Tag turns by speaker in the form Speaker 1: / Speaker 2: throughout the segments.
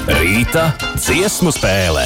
Speaker 1: Rīta dziesmu spēlē.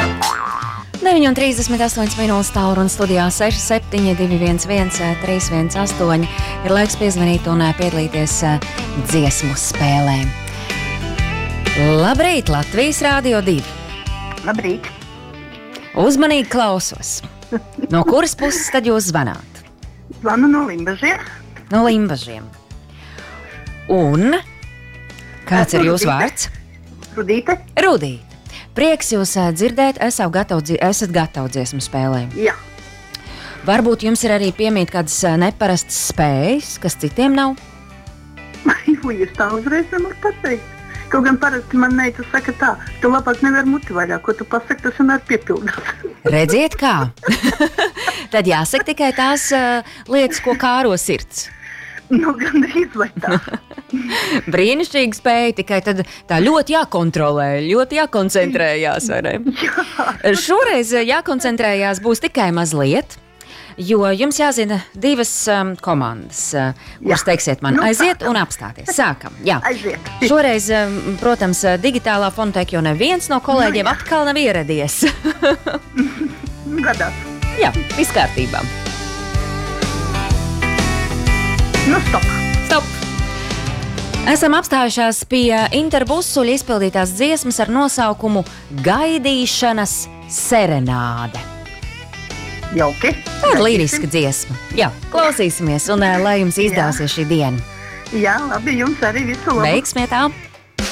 Speaker 2: 9:38 minūtes tālruņa studijā 6721 318 ir laiks piezvanīt un piedalīties dziesmu spēlē. Labrīt, Latvijas Rādio 2.
Speaker 3: Labrīt.
Speaker 2: Uzmanīgi klausos. No kuras puses tad jūs zvanāt?
Speaker 3: Zvanu no Limbažiem.
Speaker 2: No Limbažiem. Un kāds ir jūsu vārds?
Speaker 3: Rudīte.
Speaker 2: Rudīte. Prieks jūs dzirdēt, esat gatavi dziesmu spēlē.
Speaker 3: Jā.
Speaker 2: Varbūt jums ir arī piemīt kādas neparastas spējas, kas citiem nav?
Speaker 3: Jo jūs tā uzreiz nevar pateikt. Kaut gan parasti man meita saka tā, tu labāk nevar muti vaļā, ko tu pasaki, tas vienmēr piepildās.
Speaker 2: Redziet kā? Tad jāsaka tikai tās lietas, ko kāro sirds.
Speaker 3: Nu, gandrīz vai tā.
Speaker 2: Brīnišķīga spēja, tikai tad tā ļoti jākontrolē, ļoti jākoncentrējās, vai ne?
Speaker 3: Jā.
Speaker 2: Šoreiz jākoncentrējās būs tikai mazliet, jo jums jāzina divas komandas, kuras teiksiet man aiziet un apstāties. Sākam, jā.
Speaker 3: Aiziet.
Speaker 2: Šoreiz, protams, digitālā fonoteka, jo neviens no kolēģiem atkal nav ieradies.
Speaker 3: Gadās.
Speaker 2: Jā, viss kārtībā.
Speaker 3: Nu, stop.
Speaker 2: Stop! Esam apstājušās pie Interbusuļa izpildītās dziesmas ar nosaukumu Gaidīšanas serenāde.
Speaker 3: Jauki.
Speaker 2: Tā ir līriska dziesma. Jā, klausīsimies un lai jums izdāsies šī diena.
Speaker 3: Jā, labi, jums arī visu labu.
Speaker 2: Veiksmie tā!